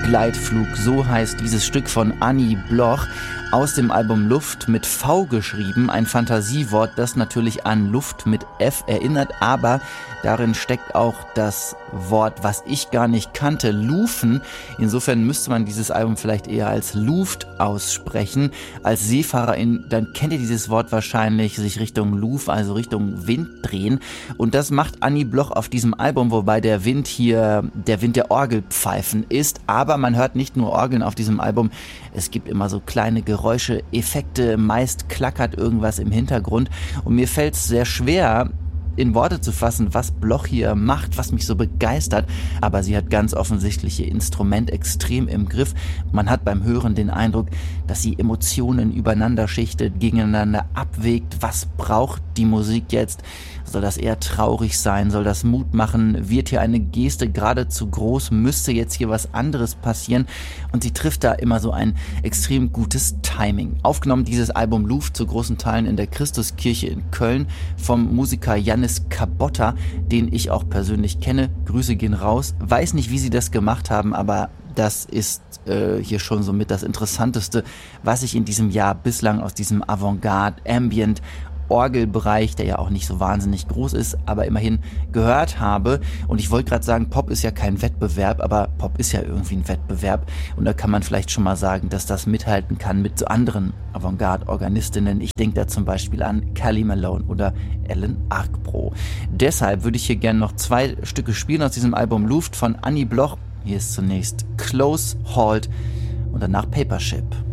Gleitflug, so heißt dieses Stück von Annie Bloch. Aus dem Album Luft mit V geschrieben, ein Fantasiewort, das natürlich an Luft mit F erinnert, aber darin steckt auch das Wort, was ich gar nicht kannte, Lufen. Insofern müsste man dieses Album vielleicht eher als Luft aussprechen. Als Seefahrerin, dann kennt ihr dieses Wort wahrscheinlich, sich Richtung Luf, also Richtung Wind drehen. Und das macht Annie Bloch auf diesem Album, wobei der Wind hier der Wind der Orgelpfeifen ist. Aber man hört nicht nur Orgeln auf diesem Album, es gibt immer so kleine Geräusche, Effekte, meist klackert irgendwas im Hintergrund. Und mir fällt es sehr schwer, in Worte zu fassen, was Bloch hier macht, was mich so begeistert. Aber sie hat ganz offensichtlich ihr Instrument extrem im Griff. Man hat beim Hören den Eindruck, dass sie Emotionen übereinander schichtet, gegeneinander abwägt. Was braucht die Musik jetzt? Soll das eher traurig sein? Soll das Mut machen? Wird hier eine Geste geradezu groß? Müsste jetzt hier was anderes passieren? Und sie trifft da immer so ein extrem gutes Timing. Aufgenommen dieses Album Luft zu großen Teilen in der Christuskirche in Köln vom Musiker Yannis Kabotta, den ich auch persönlich kenne. Grüße gehen raus. Weiß nicht, wie sie das gemacht haben, aber das ist hier schon so mit das Interessanteste, was ich in diesem Jahr bislang aus diesem Avantgarde, Ambient, Orgelbereich, der ja auch nicht so wahnsinnig groß ist, aber immerhin gehört habe. Und ich wollte gerade sagen, Pop ist ja kein Wettbewerb, aber Pop ist ja irgendwie ein Wettbewerb. Und da kann man vielleicht schon mal sagen, dass das mithalten kann mit so anderen Avantgarde-Organistinnen. Ich denke da zum Beispiel an Kelly Malone oder Ellen Arcbro. Deshalb würde ich hier gerne noch 2 Stücke spielen aus diesem Album Luft von Annie Bloch. Hier ist zunächst Close, Halt und danach Papership.